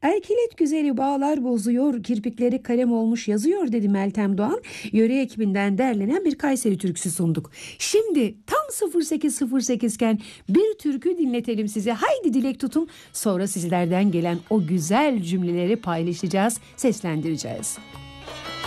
Erkilet güzeli bağlar bozuyor, kirpikleri kalem olmuş yazıyor dedi Meltem Doğan. Yöre ekibinden derlenen bir Kayseri türküsü sunduk. Şimdi tam 08.08 iken bir türkü dinletelim size. Haydi dilek tutun. Sonra sizlerden gelen o güzel cümleleri paylaşacağız, seslendireceğiz.